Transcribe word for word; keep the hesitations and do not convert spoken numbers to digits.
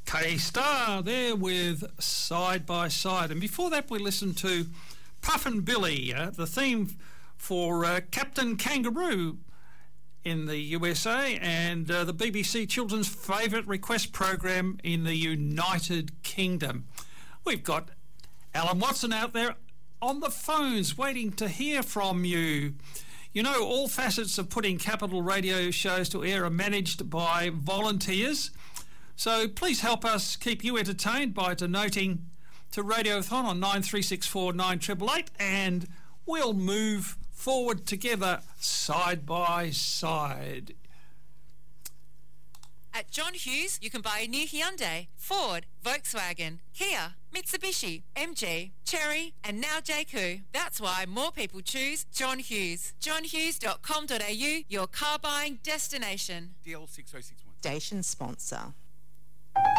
K-Star there with Side by Side. And before that we listened to Puffin Billy, uh, the theme for uh, Captain Kangaroo in the U S A, and uh, the B B C Children's favourite request program in the United Kingdom. We've got Alan Watson out there on the phones waiting to hear from you. You know, all facets of putting Capital Radio shows to air are managed by volunteers. So please help us keep you entertained by donating to Radiothon on nine three six four nine eight eight eight, and we'll move forward together side by side. At John Hughes, you can buy a new Hyundai, Ford, Volkswagen, Kia, Mitsubishi, M G, Chery, and now J Q. That's why more people choose John Hughes. john hughes dot com dot a u, your car buying destination. D L six oh six one. Station sponsor.